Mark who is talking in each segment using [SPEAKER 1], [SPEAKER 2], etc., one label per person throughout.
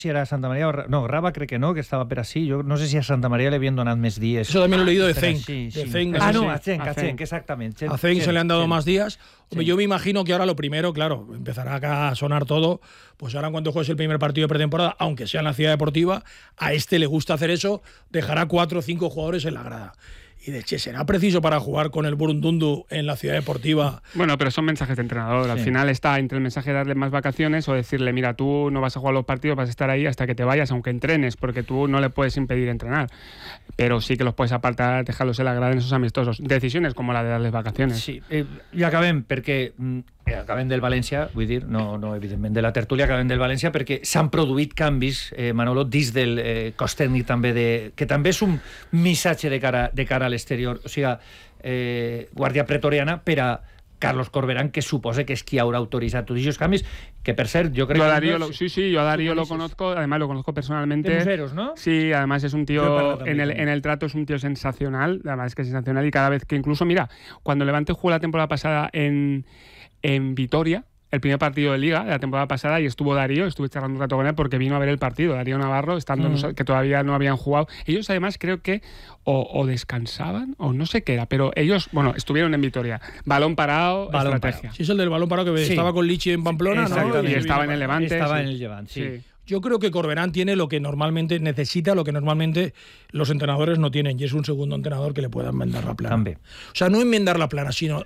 [SPEAKER 1] si era Santa Maria o... No, Raba crec que no, que estava per ací. Jo no sé si a Santa Maria le havien donat més dies.
[SPEAKER 2] Eso también lo he leído de Zenc.
[SPEAKER 1] Sí.
[SPEAKER 2] A
[SPEAKER 1] Zenc, exactamente.
[SPEAKER 2] A Zenc se le han dado más días.
[SPEAKER 1] Sí.
[SPEAKER 2] Yo me imagino que ahora lo primero, claro, empezará acá a sonar todo, pues ahora en cuanto juegues el primer partido de pretemporada, aunque sea en la ciudad deportiva, a este le gusta hacer eso, dejará 4 o 5 jugadores en la grada. Y de hecho, ¿será preciso para jugar con el Burundundu en la ciudad deportiva?
[SPEAKER 3] Bueno, pero son mensajes de entrenador. Al final está entre el mensaje de darle más vacaciones o decirle, mira, tú no vas a jugar los partidos, vas a estar ahí hasta que te vayas, aunque entrenes, porque tú no le puedes impedir entrenar. Pero sí que los puedes apartar, dejarlos en la grada en esos amistosos. Decisiones como la de darles vacaciones.
[SPEAKER 1] Sí, i acabem, perquè acabem del València, vull dir, no evidentment de la tertúlia, acabem del València perquè s'han produït canvis, Manolo, dins del cos tècnic també, que també és un missatge de cara a l'exterior, o sigui, guàrdia pretoriana per a Carlos Corberán, que supose que es qui haurà autoritzat tots aquests canvis, que per cert, yo creo que...
[SPEAKER 3] yo a Darío lo conozco, además lo conozco personalmente.
[SPEAKER 1] De museros, ¿no?
[SPEAKER 3] Sí, además es un tío, en el trato es un tío sensacional, además es que es sensacional, y cada vez que incluso, mira, cuando Levante jugó la temporada pasada en Vitoria, el primer partido de Liga de la temporada pasada, y estuvo Darío, estuve charlando un rato con él porque vino a ver el partido, Darío Navarro, estando que todavía no habían jugado. Ellos además creo que o descansaban o no sé qué era, pero ellos, bueno, estuvieron en Vitoria. Balón parado, estrategia.
[SPEAKER 2] Parado. Sí, es el del balón parado que estaba con Lichi en Pamplona,
[SPEAKER 3] ¿no? Y estaba en el Levante.
[SPEAKER 1] Estaba en el Levante, sí.
[SPEAKER 2] Yo creo que Corberán tiene lo que normalmente necesita, lo que normalmente los entrenadores no tienen, y es un segundo entrenador que le pueda enmendar la plana.
[SPEAKER 1] També.
[SPEAKER 2] O sea, no enmendar la plana, sino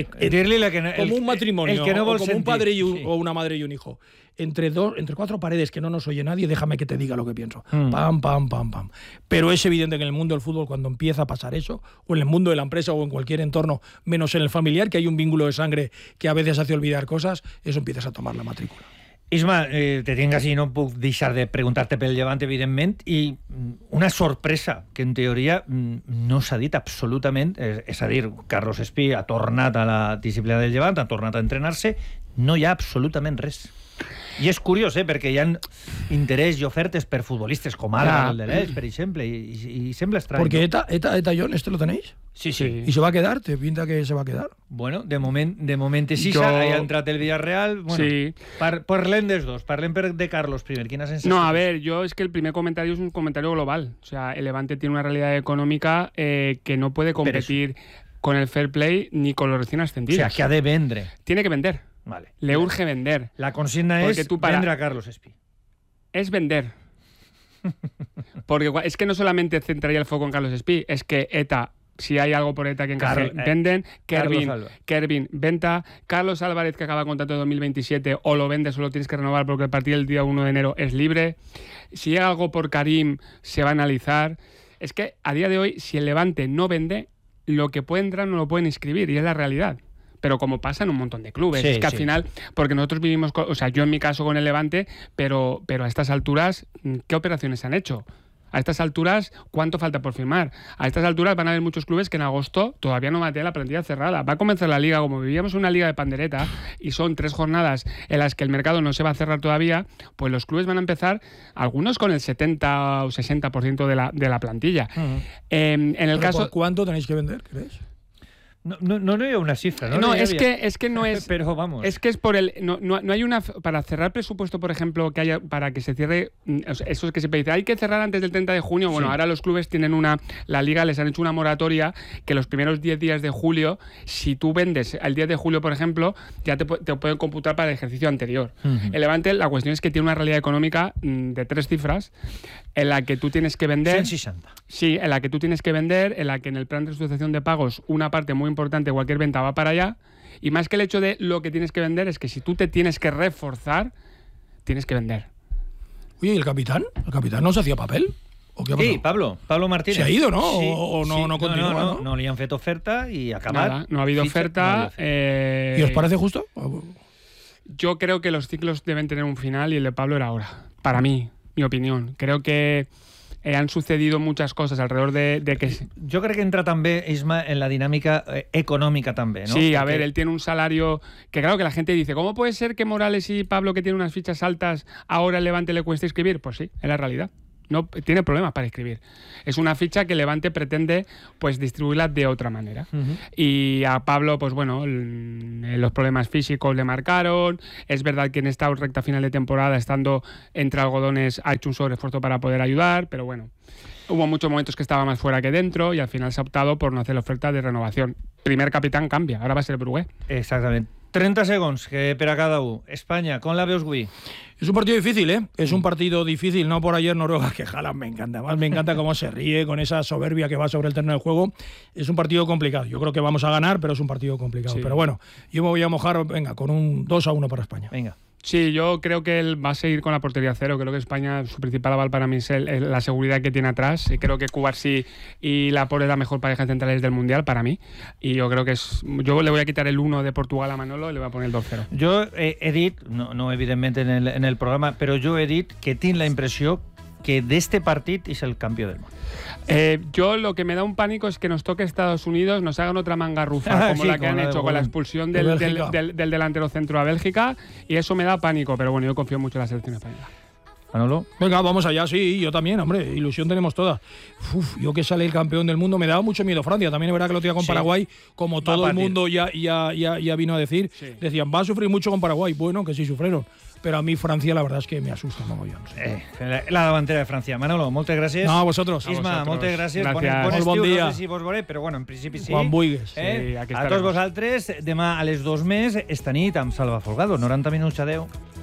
[SPEAKER 2] como un matrimonio, o como un padre o una madre y un hijo. Entre 4 paredes que no nos oye nadie, déjame que te diga lo que pienso. Pam, pam, pam, pam. Pero es evidente que en el mundo del fútbol, cuando empieza a pasar eso, o en el mundo de la empresa o en cualquier entorno, menos en el familiar, que hay un vínculo de sangre que a veces hace olvidar cosas, eso empiezas a tomar la matrícula.
[SPEAKER 1] Isma, te tinc així, no puc deixar de preguntar-te pel Llevant, evidentment, i una sorpresa que en teoria no s'ha dit absolutament, és a dir, Carlos Espí ha tornat a la disciplina del Llevant, ha tornat a entrenar-se, no hi ha absolutament res. I és curiós, perquè hi ha interès i ofertes per futbolistes com ara el de l'Elx, per exemple, i sembla estrany.
[SPEAKER 2] Porque Eta John, ¿este lo tenéis?
[SPEAKER 1] Sí.
[SPEAKER 2] ¿Y se va a quedar? ¿Te pinta que se va a quedar?
[SPEAKER 1] Bueno, de moment és Isa, ha entrat el Villarreal. Bueno,
[SPEAKER 3] sí.
[SPEAKER 1] Parlem dels dos, parlem de Carlos primer. Quina sensació?
[SPEAKER 3] No, a ver, es que el primer comentario es un comentario global. O sea, el Levante tiene una realidad económica que no puede competir con el fair play ni con los recién ascendidos.
[SPEAKER 1] O sea, que ha de vendre.
[SPEAKER 3] Tiene que vender.
[SPEAKER 1] Vale.
[SPEAKER 3] Le urge vender.
[SPEAKER 1] La consigna es vendre a Carlos Espí.
[SPEAKER 3] Es vender. Porque es que no solamente centraría el foco en Carlos Espí, es que ETA, si hay algo por ETA que encaje, venden. Kervin, venta. Carlos Álvarez, que acaba contrato de 2027, o lo vendes o lo tienes que renovar porque a partir del día 1 de enero es libre. Si llega algo por Karim, se va a analizar. Es que a día de hoy, si el Levante no vende, lo que puede entrar no lo pueden inscribir, y es la realidad. Pero como pasa en un montón de clubes, es que al final, porque nosotros vivimos, o sea, yo en mi caso con el Levante, pero a estas alturas, ¿qué operaciones se han hecho? A estas alturas, ¿cuánto falta por firmar? A estas alturas van a haber muchos clubes que en agosto todavía no van a tener la plantilla cerrada. Va a comenzar la liga, como vivíamos una liga de pandereta, y son 3 jornadas en las que el mercado no se va a cerrar todavía, pues los clubes van a empezar, algunos con el 70 o 60% de la plantilla. En el caso...
[SPEAKER 2] ¿Cuánto tenéis que vender, crees?
[SPEAKER 1] No hay una cifra, ¿no?
[SPEAKER 3] No, es que no es.
[SPEAKER 1] Pero vamos.
[SPEAKER 3] Es que es por el. No hay una. Para cerrar presupuesto, por ejemplo, que haya. Para que se cierre. Eso es que siempre dice. Hay que cerrar antes del 30 de junio. Bueno, ahora los clubes tienen una. La liga les han hecho una moratoria que los primeros 10 días de julio, si tú vendes el 10 de julio, por ejemplo, ya te pueden computar para el ejercicio anterior. El Levante, la cuestión es que tiene una realidad económica de 3 cifras en la que tú tienes que vender.
[SPEAKER 1] 160.
[SPEAKER 3] Sí, en la que tú tienes que vender, en la que en el plan de reestructuración de pagos una parte muy importante, cualquier venta va para allá, y más que el hecho de lo que tienes que vender es que si tú te tienes que reforzar, tienes que vender.
[SPEAKER 2] Oye, ¿y el capitán? ¿El capitán no se hacía papel? ¿O qué ha pasado?
[SPEAKER 1] Sí, Pablo Martínez.
[SPEAKER 2] ¿Se ha ido, no?
[SPEAKER 1] Sí,
[SPEAKER 2] ¿O no continúa?
[SPEAKER 1] No li han fet oferta y acabat.
[SPEAKER 3] Nada, no ha habido oferta.
[SPEAKER 2] ¿Y os parece justo?
[SPEAKER 3] Yo creo que los ciclos deben tener un final y el de Pablo era ahora. Para mí, mi opinión. Creo que han sucedido muchas cosas alrededor de que...
[SPEAKER 1] Yo creo que entra también, Isma, en la dinámica económica también, ¿no?
[SPEAKER 3] Sí, porque... a ver, él tiene un salario que claro que la gente dice, ¿cómo puede ser que Morales y Pablo, que tienen unas fichas altas, ahora el Levante le cueste escribir? Pues sí, es la realidad. No tiene problemas para escribir. Es una ficha que Levante pretende pues distribuirla de otra manera. Y a Pablo, pues bueno, los problemas físicos le marcaron. Es verdad que en esta recta final de temporada, estando entre algodones, ha hecho un sobreesfuerzo para poder ayudar, pero bueno, hubo muchos momentos que estaba más fuera que dentro y al final se ha optado por no hacer la oferta de renovación. Primer capitán cambia, ahora va a ser Brugué.
[SPEAKER 1] Exactamente. 30 segons que per a cada un. España, con la veus avui?
[SPEAKER 2] Es un partido difícil, ¿eh? Es un partido difícil, no por ayer Noruega, que Haaland me encanta. Además me encanta cómo se ríe con esa soberbia que va sobre el terreno de juego. Es un partido complicado. Yo creo que vamos a ganar, pero es un partido complicado. Sí. Pero bueno, yo me voy a mojar, venga, con un 2-1 para España.
[SPEAKER 1] Venga.
[SPEAKER 3] Sí, yo creo que él va a seguir con la portería cero. Creo que España, su principal aval para mí es la seguridad que tiene atrás. Creo que Cubarsí y Laporte es la mejor pareja centrales del Mundial para mí. Y yo creo que yo le voy a quitar el 1 de Portugal a Manolo y le voy a poner el 2-0.
[SPEAKER 1] Yo he dit, no evidentment en el programa, però jo he dit que tinc la impressió que d'este partit és el campió del món.
[SPEAKER 3] Yo lo que me da un pánico es que nos toque Estados Unidos, nos hagan otra mangarrufa como la que han hecho con la expulsión del delantero centro a Bélgica, y eso me da pánico, pero bueno, yo confío mucho en la selección española.
[SPEAKER 1] Manolo.
[SPEAKER 2] Venga, vamos allá, sí, yo también, hombre, ilusión tenemos todas. Yo que sale el campeón del mundo, me daba mucho miedo Francia, también es verdad que lo tenía con Paraguay, como todo el mundo ya vino a decir, decían, va a sufrir mucho con Paraguay, bueno, que sí sufrieron. Pero a mí Francia la verdad es que me asusta mogollón.
[SPEAKER 1] La davantera de Francia. Manolo, moltes gràcies.
[SPEAKER 2] No, a vosotros.
[SPEAKER 1] Isma, moltes gràcies.
[SPEAKER 2] Bon dia.
[SPEAKER 1] No sé si vos veuré, però bueno, en principi sí.
[SPEAKER 2] Quan vulguis.
[SPEAKER 1] A tots vosaltres, demà a les 2 més, esta nit amb Salva Folgado. 90 minuts, adeu.